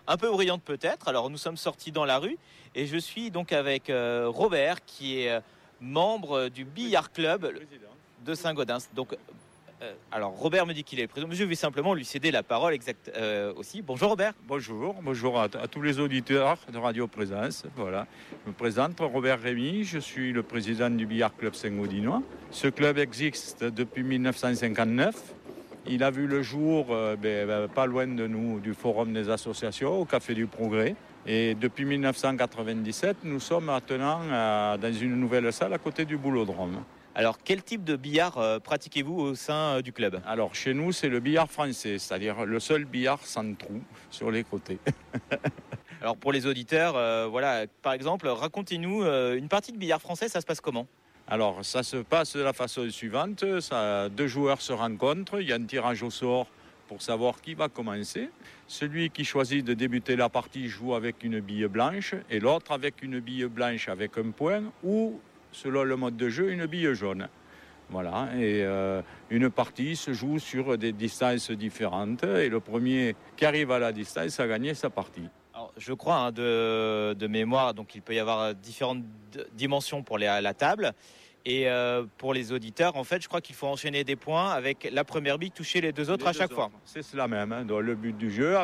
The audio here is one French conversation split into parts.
un peu bruyante peut-être. Alors nous sommes sortis dans la rue et je suis donc avec Robert qui est membre du billard club de Saint-Gaudens. Donc, alors Robert me dit qu'il est présent, mais je vais simplement lui céder la parole aussi. Bonjour Robert. Bonjour à tous les auditeurs de Radio Présence. Voilà, je me présente Robert Rémy, je suis le président du billard club Saint-Gaudinois. Ce club existe depuis 1959. Il a vu le jour pas loin de nous, du Forum des associations, au Café du Progrès. Et depuis 1997, nous sommes maintenant dans une nouvelle salle à côté du Boulodrome. Alors, quel type de billard pratiquez-vous au sein du club ? Alors, chez nous, c'est le billard français, c'est-à-dire le seul billard sans trou sur les côtés. Alors, pour les auditeurs, voilà, par exemple, racontez-nous une partie de billard français, ça se passe comment ? Alors, ça se passe de la façon suivante. Deux joueurs se rencontrent, il y a un tirage au sort pour savoir qui va commencer. Celui qui choisit de débuter la partie joue avec une bille blanche et l'autre avec une bille blanche avec un point ou, selon le mode de jeu, une bille jaune. Voilà, et une partie se joue sur des distances différentes et le premier qui arrive à la distance a gagné sa partie. Alors, je crois de mémoire, donc il peut y avoir différentes dimensions pour la table. Et pour les auditeurs, en fait, je crois qu'il faut enchaîner des points avec la première bille, toucher les deux autres à chaque fois. C'est cela même. Hein. Donc, le but du jeu,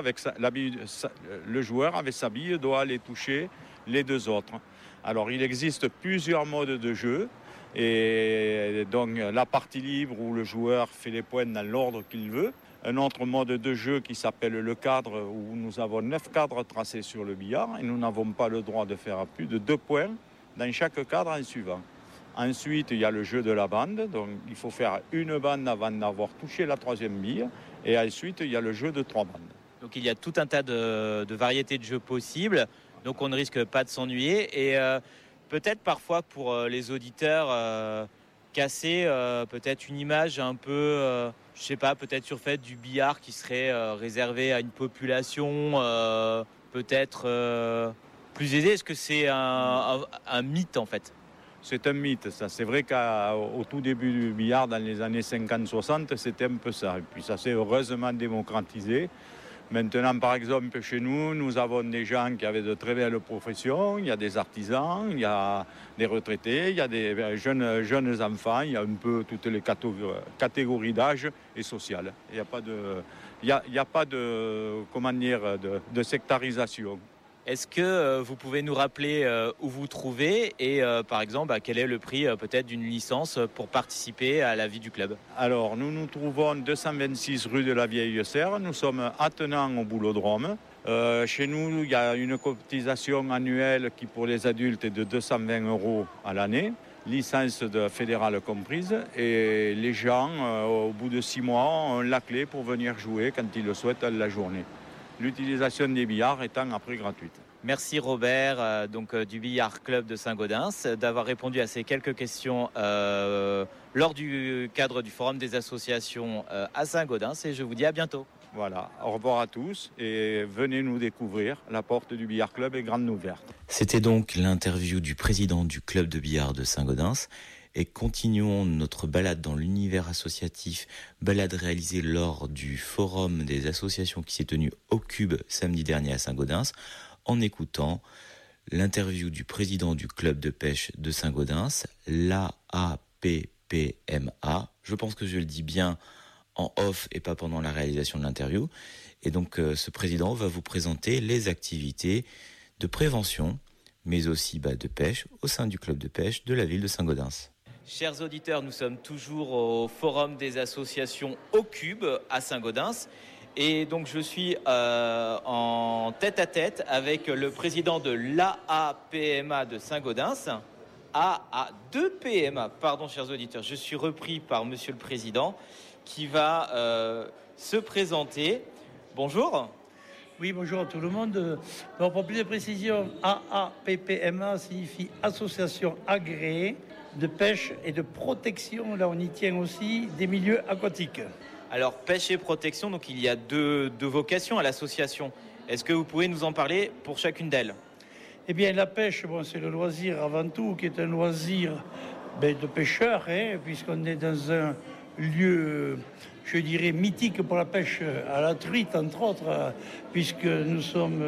le joueur avec sa bille doit aller toucher les deux autres. Alors, il existe plusieurs modes de jeu. Et donc, la partie libre où le joueur fait les points dans l'ordre qu'il veut. Un autre mode de jeu qui s'appelle le cadre, où nous avons 9 cadres tracés sur le billard et nous n'avons pas le droit de faire plus de 2 points dans chaque cadre en suivant. Ensuite, il y a le jeu de la bande, donc il faut faire une bande avant d'avoir touché la troisième bille. Et ensuite, il y a le jeu de 3 bandes. Donc il y a tout un tas de variétés de jeux possibles, donc on ne risque pas de s'ennuyer. Et peut-être parfois pour les auditeurs, casser peut-être une image un peu, je sais pas, peut-être surfaite du billard qui serait réservé à une population peut-être plus aisée. Est-ce que c'est un mythe en fait ? C'est un mythe, ça. C'est vrai qu'au tout début du billard, dans les années 50-60, c'était un peu ça. Et puis ça s'est heureusement démocratisé. Maintenant, par exemple, chez nous, nous avons des gens qui avaient de très belles professions. Il y a des artisans, il y a des retraités, il y a des jeunes enfants. Il y a un peu toutes les catégories d'âge et sociales. Il n'y a pas de sectarisation. Est-ce que vous pouvez nous rappeler où vous trouvez et par exemple quel est le prix peut-être d'une licence pour participer à la vie du club ? Alors nous nous trouvons 226 rue de la Vieille Serre, nous sommes attenants au Boulodrome. Chez nous il y a une cotisation annuelle qui pour les adultes est de 220 € à l'année, licence fédérale comprise, et les gens au bout de 6 mois ont la clé pour venir jouer quand ils le souhaitent la journée. L'utilisation des billards étant après gratuite. Merci Robert, du Billard Club de Saint-Gaudens, d'avoir répondu à ces quelques questions lors du cadre du Forum des associations à Saint-Gaudens et je vous dis à bientôt. Voilà, au revoir à tous et venez nous découvrir. La porte du Billard Club est grande ouverte. C'était donc l'interview du président du club de billard de Saint-Gaudens. Et continuons notre balade dans l'univers associatif, balade réalisée lors du forum des associations qui s'est tenu au Cube samedi dernier à Saint-Gaudens, en écoutant l'interview du président du club de pêche de Saint-Gaudens, l'AAPPMA. Je pense que je le dis bien en off et pas pendant la réalisation de l'interview. Et donc ce président va vous présenter les activités de prévention, mais aussi de pêche au sein du club de pêche de la ville de Saint-Gaudens. Chers auditeurs, nous sommes toujours au Forum des associations au Cube à Saint-Gaudens. Et donc je suis en tête-à-tête avec le président de l'AAPMA de Saint-Gaudens. AA2PMA, pardon chers auditeurs, je suis repris par monsieur le président qui va se présenter. Bonjour. Oui, bonjour à tout le monde. Alors, pour plus de précision, AAPPMA signifie Association agréée de pêche et de protection, là on y tient aussi, des milieux aquatiques. Alors, pêche et protection, donc il y a deux vocations à l'association. Est-ce que vous pouvez nous en parler pour chacune d'elles ? Eh bien, la pêche, c'est le loisir avant tout, qui est un loisir de pêcheurs, puisqu'on est dans un lieu, je dirais, mythique pour la pêche à la truite, entre autres, puisque nous sommes